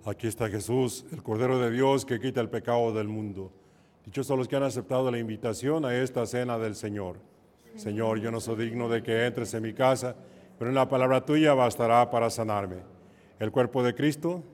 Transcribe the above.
Aquí está Jesús, el Cordero de Dios que quita el pecado del mundo. Dichosos los que han aceptado la invitación a esta cena del Señor. Señor, yo no soy digno de que entres en mi casa, pero en la palabra tuya bastará para sanarme. El cuerpo de Cristo